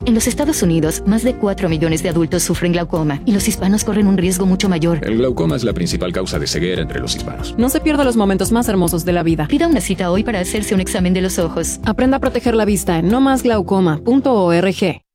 En los Estados Unidos, más de 4 millones de adultos sufren glaucoma y los hispanos corren un riesgo mucho mayor. El glaucoma es la principal causa de ceguera entre los hispanos. No se pierda los momentos más hermosos de la vida. Pida una cita hoy para hacerse un examen de los ojos. Aprenda a proteger la vista en nomasglaucoma.org.